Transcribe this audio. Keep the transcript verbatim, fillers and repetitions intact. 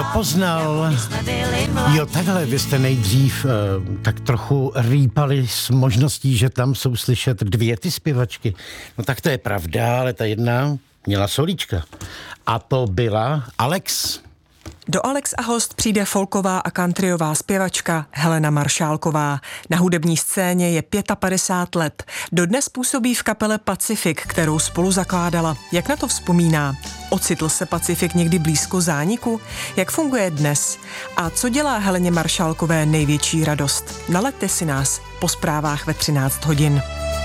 Kdo poznal? Jo, takhle, vy jste nejdřív uh, tak trochu rýpali s možností, že tam jsou slyšet dvě ty zpěvačky. No tak to je pravda, ale ta jedna měla solíčka. A to byla Alex. Do Alex a host přijde folková a countryová zpěvačka Helena Maršálková. Na hudební scéně je padesát pět let. Dodnes působí v kapele Pacifik, kterou spolu zakládala. Jak na to vzpomíná? Ocitl se Pacifik někdy blízko zániku? Jak funguje dnes? A co dělá Heleně Maršálkové největší radost? Nalaďte si nás po zprávách ve třináct hodin.